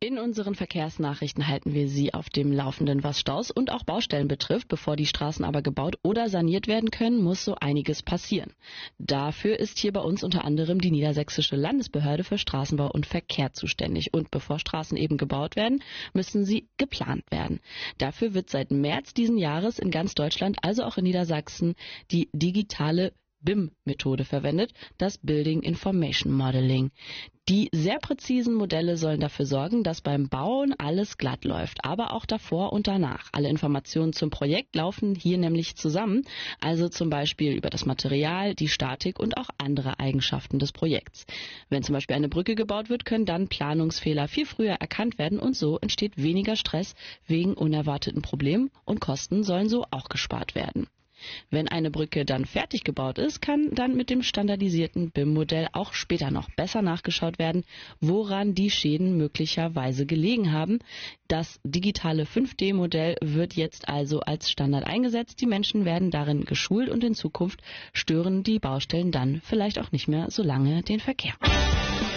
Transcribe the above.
In unseren Verkehrsnachrichten halten wir Sie auf dem Laufenden, was Staus und auch Baustellen betrifft. Bevor die Straßen aber gebaut oder saniert werden können, muss so einiges passieren. Dafür ist hier bei uns unter anderem die Niedersächsische Landesbehörde für Straßenbau und Verkehr zuständig. Und bevor Straßen eben gebaut werden, müssen sie geplant werden. Dafür wird seit März diesen Jahres in ganz Deutschland, also auch in Niedersachsen, die digitale BIM-Methode verwendet, das Building Information Modeling. Die sehr präzisen Modelle sollen dafür sorgen, dass beim Bauen alles glatt läuft, aber auch davor und danach. Alle Informationen zum Projekt laufen hier nämlich zusammen, also zum Beispiel über das Material, die Statik und auch andere Eigenschaften des Projekts. Wenn zum Beispiel eine Brücke gebaut wird, können dann Planungsfehler viel früher erkannt werden und so entsteht weniger Stress wegen unerwarteten Problemen und Kosten sollen so auch gespart werden. Wenn eine Brücke dann fertig gebaut ist, kann dann mit dem standardisierten BIM-Modell auch später noch besser nachgeschaut werden, woran die Schäden möglicherweise gelegen haben. Das digitale 5D-Modell wird jetzt also als Standard eingesetzt. Die Menschen werden darin geschult und in Zukunft stören die Baustellen dann vielleicht auch nicht mehr so lange den Verkehr.